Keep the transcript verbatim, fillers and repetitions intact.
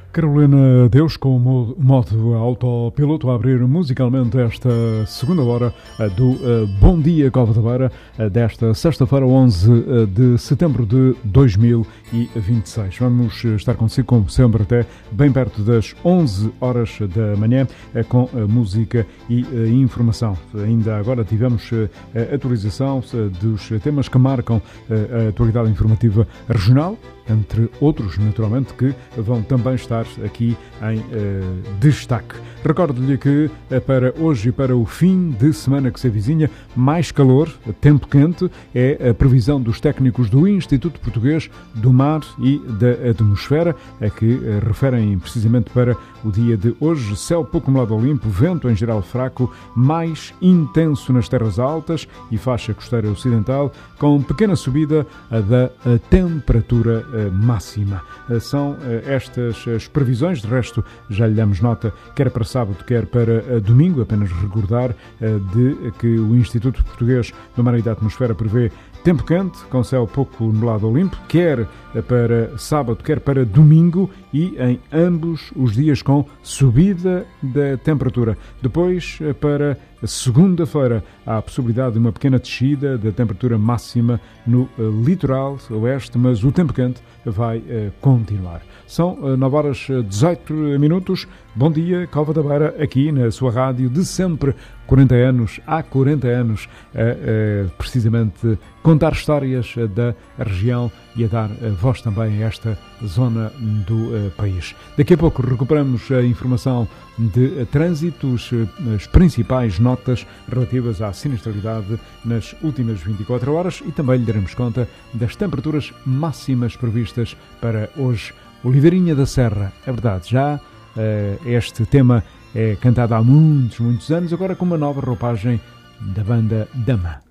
Carolina Deus com o modo autopiloto a abrir musicalmente esta segunda hora do Bom Dia Cova da Beira desta sexta-feira, onze de setembro de dois mil e vinte e seis. Vamos estar consigo, como sempre, até bem perto das onze horas da manhã com música e informação. Ainda agora tivemos a atualização dos temas que marcam a atualidade informativa regional, entre outros, naturalmente, que vão também estar aqui em uh, destaque. Recordo-lhe que uh, para hoje e para o fim de semana que se avizinha, mais calor, tempo quente, é a previsão dos técnicos do Instituto Português do Mar e da Atmosfera, a que uh, referem precisamente para o dia de hoje. Céu pouco nublado ou limpo, vento em geral fraco, mais intenso nas terras altas e faixa costeira ocidental, com pequena subida uh, da uh, temperatura uh, máxima. São estas as previsões, de resto já lhe damos nota, quer para sábado, quer para domingo, apenas recordar de que o Instituto Português do Mar e da Atmosfera prevê tempo quente, com céu pouco nublado ou limpo, quer para sábado, quer para domingo, e em ambos os dias com subida da temperatura. Depois, para segunda-feira, há a possibilidade de uma pequena descida da temperatura máxima no litoral oeste, mas o tempo quente vai uh, continuar. São uh, nove horas e dezoito minutos. Bom dia, Cova da Beira, aqui na sua rádio de sempre. quarenta anos, há quarenta anos, a, a, precisamente contar histórias da região e a dar a voz também a esta zona do uh, país. Daqui a pouco recuperamos a informação de trânsito, as principais notas relativas à sinistralidade nas últimas vinte e quatro horas, e também lhe daremos conta das temperaturas máximas previstas para hoje. Oliveirinha da Serra, é verdade, já uh, este tema é cantado há muitos, muitos anos, agora com uma nova roupagem da banda Dama.